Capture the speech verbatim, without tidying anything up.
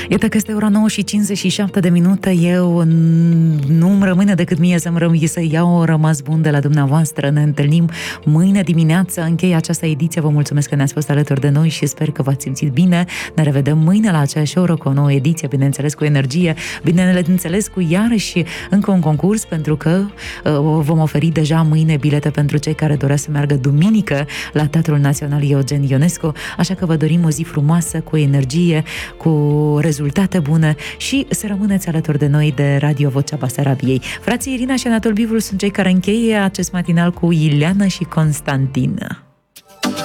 Iată că este ora nouă și cincizeci și șapte de minute. Eu nu-mi rămâne decât mie să-mi rămâi să iau rămas bun de la dumneavoastră. Ne întâlnim mâine dimineață. Închei această ediție. Vă mulțumesc că ne-ați fost alături de noi și sper că v-ați simțit bine. Ne revedem mâine la aceeași oră cu o nouă ediție, bineînțeles cu energie, bineînțeles cu iarăși încă un concurs, pentru că uh, vom oferi deja mâine bilete pentru cei care doresc să meargă duminică la Teatrul Național Eugen Ionescu. Așa că vă dorim o zi frumoasă, cu energie, cu rezultate bune și să rămâneți alături de noi de Radio Vocea Basarabiei. Frații Irina și Anatol Bivul sunt cei care încheie acest matinal cu Ileana și Constantin.